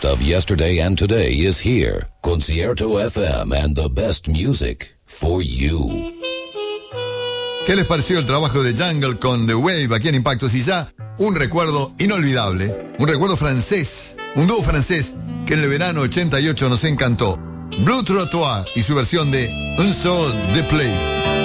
best of yesterday and today is here. Concierto FM and the best music for you. ¿Qué les pareció el trabajo de Jungle con The Wave aquí en Impactos? Y ya un recuerdo inolvidable, un recuerdo francés, un dúo francés que en el verano 88 nos encantó. Blue Trottoir y su versión de Un Saut de Play.